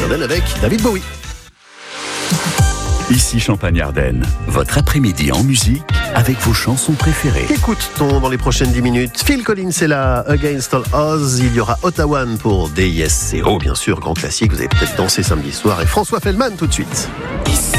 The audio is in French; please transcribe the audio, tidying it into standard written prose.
Champagne-Ardenne avec David Bowie. Ici Champagne-Ardenne, votre après-midi en musique avec vos chansons préférées. Qu'écoute-t-on dans les prochaines 10 minutes? Phil Collins est là, Against All Odds. Il y aura Ottawa pour DISCO, bien sûr, grand classique. Vous avez peut-être dansé samedi soir. Et François Feldman tout de suite.